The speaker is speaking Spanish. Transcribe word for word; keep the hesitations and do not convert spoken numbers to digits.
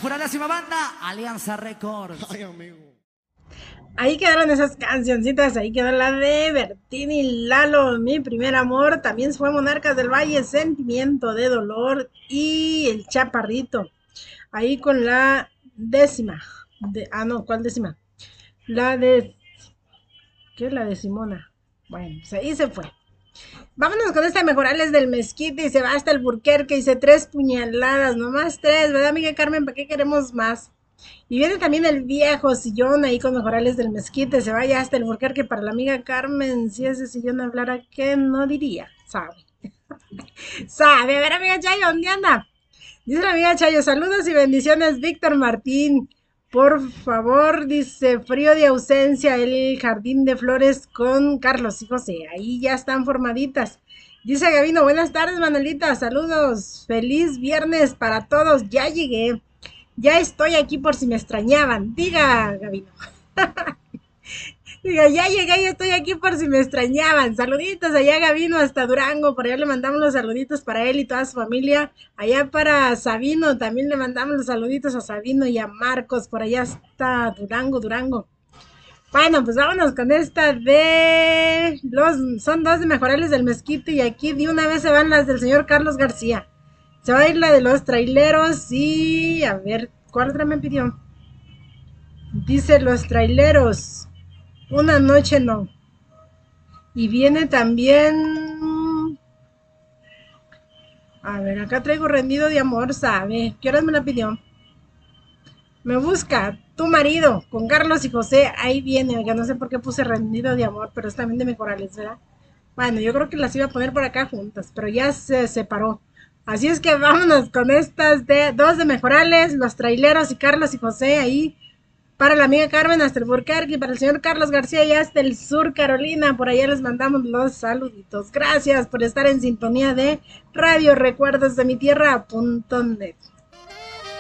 Pura Lástima Banda, Alianza Records. Ay, amigo. Ahí quedaron esas cancioncitas, ahí quedó la de Bertín y Lalo, Mi Primer Amor, también fue Monarcas del Valle, Sentimiento de Dolor y El Chaparrito, ahí con la décima, de, ah no, ¿cuál décima? La de, ¿qué es la de Simona? Bueno, pues ahí se fue. Vámonos con esta Mejorales del Mezquite y se va hasta el Burquerque, dice tres puñaladas, nomás tres, ¿verdad, amiga Carmen? ¿Para qué queremos más? Y viene también el viejo sillón ahí con Mejorales del Mezquite, se vaya hasta el Burquerque para la amiga Carmen, si ese sillón hablara, ¿qué no diría? Sabe. Sabe, a ver, amiga Chayo, ¿dónde anda? Dice la amiga Chayo, saludos y bendiciones, Víctor Martín. Por favor, dice, frío de ausencia, el jardín de flores con Carlos y José. Ahí ya están formaditas. Dice Gabino, buenas tardes, Manuelita, saludos. Feliz viernes para todos, ya llegué. Ya estoy aquí por si me extrañaban. Diga, Gabino. Diga, ya llegué, ya estoy aquí por si me extrañaban. Saluditos allá, Gabino, hasta Durango. Por allá le mandamos los saluditos para él y toda su familia. Allá para Sabino, también le mandamos los saluditos a Sabino y a Marcos. Por allá está Durango, Durango. Bueno, pues vámonos con esta de... los Son dos de Mejorales del Mezquite y aquí de una vez se van las del señor Carlos García. Se va a ir la de los traileros y... a ver, ¿cuál otra me pidió? Dice los traileros. Una noche no. Y viene también... a ver, acá traigo rendido de amor, ¿sabe? ¿Qué horas me la pidió? Me busca tu marido con Carlos y José. Ahí viene, oiga, no sé por qué puse rendido de amor, pero es también de Mejorales, ¿verdad? Bueno, yo creo que las iba a poner por acá juntas, pero ya se separó. Así es que vámonos con estas de dos de Mejorales, los traileros y Carlos y José ahí. Para la amiga Carmen hasta el Burquerque y para el señor Carlos García y hasta el sur Carolina. Por allá les mandamos los saluditos. Gracias por estar en sintonía de Radio Recuerdos de mi Tierra punto net.